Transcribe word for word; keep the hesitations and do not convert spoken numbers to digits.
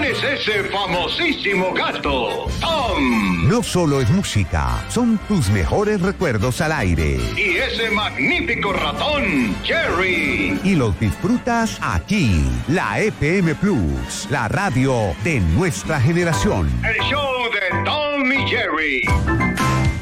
¿Quién es ese famosísimo gato? ¡Tom! No solo es música, son tus mejores recuerdos al aire. Y ese magnífico ratón, Jerry. Y los disfrutas aquí, la F M Plus, la radio de nuestra generación. El show de Tom y Jerry.